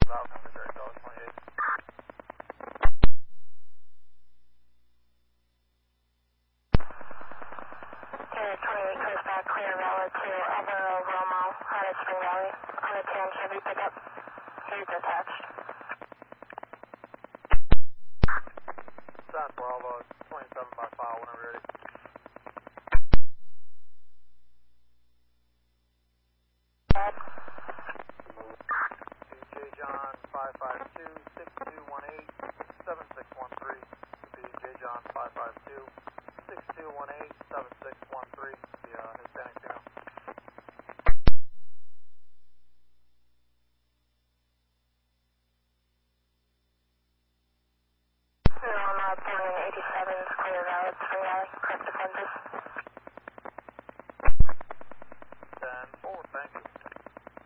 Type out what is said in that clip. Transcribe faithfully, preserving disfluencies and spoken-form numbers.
twenty-eight comes back clear valid to Alvaro Romo, Hot Spring Valley, on a ten Chevy pickup. He's attached. San Bravo, twenty-seven by file whenever you're ready. Bad. J John five five two, six two one eight, seven six one three. Be J John five five two, six two one eight, seven six one three. The uh, Hispanic female. No, I'm not born in eighty-seven, clear valid, Spring Valley, correct defenses.